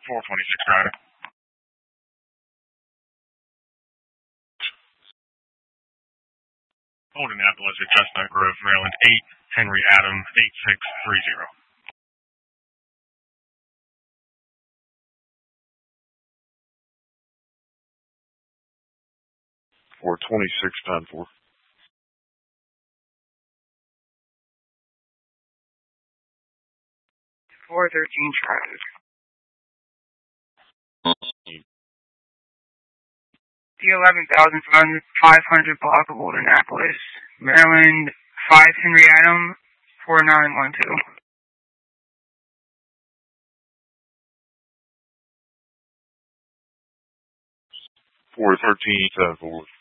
426 Drive. Old Annapolis at Chestnut Grove, Maryland, 8 Henry Adam 8630. 426-10-4. 413 traffic. The 11,500 block of Old Annapolis, Maryland, 5 Henry Adam 4912. 413-10-4.